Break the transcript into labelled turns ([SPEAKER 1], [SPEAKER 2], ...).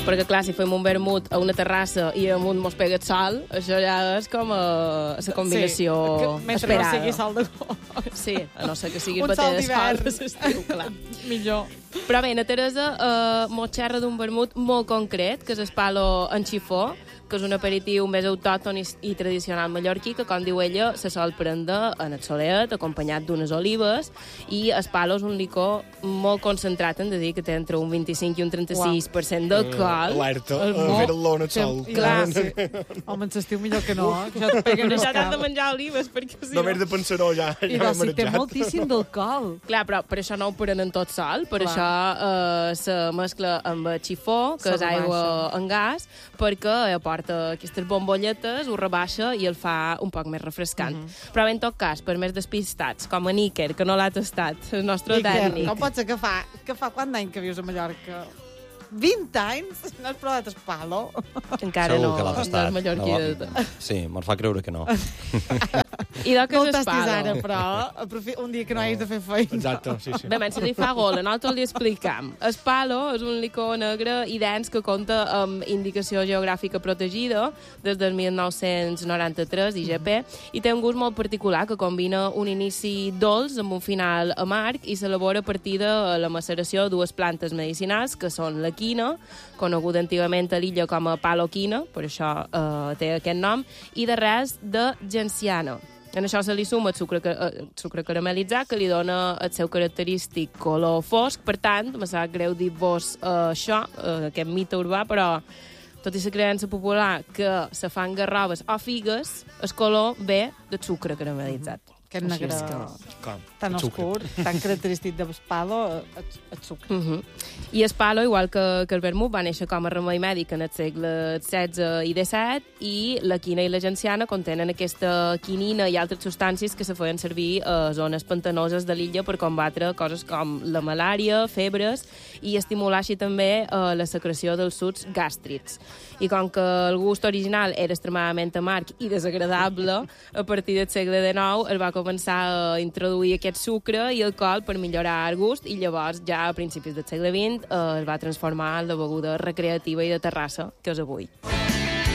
[SPEAKER 1] Perquè, clar, si fem un vermut a una terrassa i amunt mos pega el sol, això ja és com la combinació
[SPEAKER 2] mentre
[SPEAKER 1] esperada.
[SPEAKER 2] no sigui sol de gos.
[SPEAKER 1] Sí, a no ser que sigui
[SPEAKER 2] Un
[SPEAKER 1] el
[SPEAKER 2] sol
[SPEAKER 1] bater de sol
[SPEAKER 2] d'hivern.
[SPEAKER 1] de l'estiu, clar.
[SPEAKER 2] Millor.
[SPEAKER 1] Però bé, na Teresa mos xerra d'un vermut molt concret, que és el palo en xifó, que és un aperitiu més autòcton i tradicional mallorquí, que, com diu ella, se sol prendre en el solet, acompanyat d'unes olives, i el palo és un licor molt concentrat, hem de dir que té entre un 25 i un 36% d'alcohol.
[SPEAKER 3] Alerta, fer-lo en el sol.
[SPEAKER 1] Clar, sí.
[SPEAKER 2] Home, en l'estiu millor que no, que ja et peguen
[SPEAKER 1] Però ja t'has de
[SPEAKER 2] escap.
[SPEAKER 1] menjar olives, perquè si
[SPEAKER 3] Només de pensar-ho ja
[SPEAKER 2] I
[SPEAKER 3] m'he
[SPEAKER 2] doncs, si té
[SPEAKER 3] marejat.
[SPEAKER 2] moltíssim d'alcohol.
[SPEAKER 1] Clar, però per això no ho prenen tot sol, per
[SPEAKER 2] Clar.
[SPEAKER 1] això se mescla amb el xifó, que
[SPEAKER 2] Se
[SPEAKER 1] és aigua
[SPEAKER 2] rebaixa.
[SPEAKER 1] en gas, perquè aporta aquestes bombolletes, ho rebaixa i el fa un poc més refrescant. Però bé, en tot cas, per més despistats, com a Níker, que no l'ha tastat, el nostre tècnic.
[SPEAKER 2] Com pot ser que fa quant d'any que vius a Mallorca? 20 anys? No has provat el palo?
[SPEAKER 1] Encara
[SPEAKER 4] Segur
[SPEAKER 1] no,
[SPEAKER 4] que l'ha
[SPEAKER 1] no
[SPEAKER 4] tastat.
[SPEAKER 1] és mallorquí de tot.
[SPEAKER 4] Sí, me'n fa creure que no.
[SPEAKER 1] I del que
[SPEAKER 2] No el
[SPEAKER 1] és
[SPEAKER 2] tastis
[SPEAKER 1] espalo.
[SPEAKER 2] ara, però un dia que no hagis de fer feina.
[SPEAKER 3] Exacte, sí, sí.
[SPEAKER 1] Bé, si li fa gola, nosaltres li explicam. El palo és un licor negre i dens que compta amb indicació geogràfica protegida des del 1993, IGP, i té un gust molt particular que combina un inici dolç amb un final amarg i s'elabora a partir de la maceració de dues plantes medicinals, que són la quina, coneguda antigament a l'illa com a paloquina, per això té aquest nom, i de res de genciana. En això se li suma el sucre caramelitzat, que li dona el seu característic color fosc. Per tant, me sap greu dir-vos això, aquest mite urbà, però tot i la creença popular que se fan garroves o figues, el color ve del sucre caramelitzat.
[SPEAKER 2] Aquest negre
[SPEAKER 3] Com?
[SPEAKER 2] tan
[SPEAKER 3] Sucre.
[SPEAKER 2] oscur, tan característic de palo, el sucre.
[SPEAKER 1] I el palo, igual que el vermut, va néixer com a remei mèdic en el segle XVI i XVII, i la quina i la genciana contenen aquesta quinina i altres substàncies que se feien servir a zones pantanoses de l'illa per combatre coses com la malària, febres, i estimular així també la secreció dels sucs gàstrics. I com que el gust original era extremadament amarg i desagradable, a partir del segle XIX es va començar a introduir aquest sucre i alcohol per millorar el gust, i llavors ja a principis del segle XX es va transformar en la beguda recreativa i de terrassa que és avui.